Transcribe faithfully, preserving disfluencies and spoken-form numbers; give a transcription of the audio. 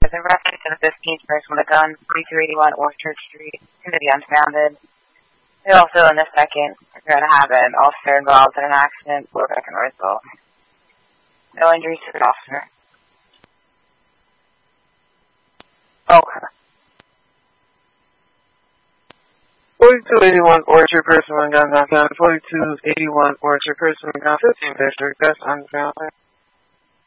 is in reference to the fifteenth person with a gun, forty-two eighty-one Orchard Street, to be unfounded. And also in the second, if you're going to have an officer involved in an accident, or second result. No injuries to the officer. Okay. forty-two eighty-one Orchard, person with gun knocked down. forty-two eighty-one Orchard, person with gun, fifteen district, that's unfounded.